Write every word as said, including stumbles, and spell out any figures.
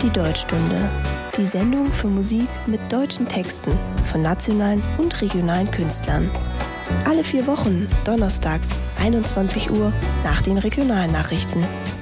Die Deutschstunde. Die Sendung für Musik mit deutschen Texten von nationalen und regionalen Künstlern. Alle vier Wochen, donnerstags, einundzwanzig Uhr, nach den Regionalnachrichten.